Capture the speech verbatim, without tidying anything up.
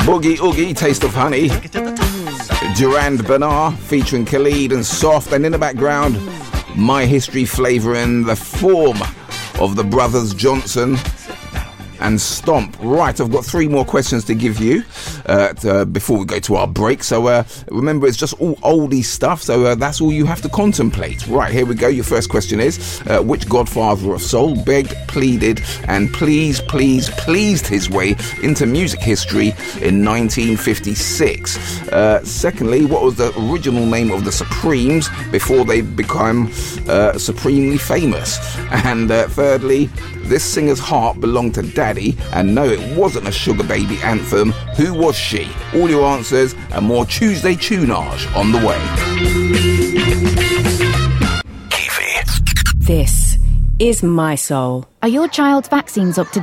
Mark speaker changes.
Speaker 1: Boogie Oogie, Taste of Honey. Durand Bernard featuring Khalid and Soft, and in the background, My History flavouring the form of the Brothers Johnson and Stomp. Right, I've got three more questions to give you uh, to, uh, before we go to our break. So uh, remember, it's just all oldie stuff, so uh, that's all you have to contemplate. Right, here we go. Your first question is, uh, which godfather of soul begged, pleaded, and please, please, pleased his way into music history in nineteen fifty-six? Uh, secondly, what was the original name of the Supremes before they became uh, supremely famous? And uh, thirdly, this singer's heart belonged to Daddy, and no, it wasn't a Sugar Baby anthem. Who was she? All your answers and more Tuesday tunage on the way.
Speaker 2: This is My Soul.
Speaker 3: Are your child's vaccines up to